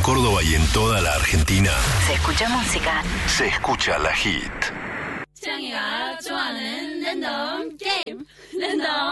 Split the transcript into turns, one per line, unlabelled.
Córdoba y en toda la Argentina.
Se escucha música.
Se escucha La Hit.
창이가 좋아하는 랜덤 게임 랜덤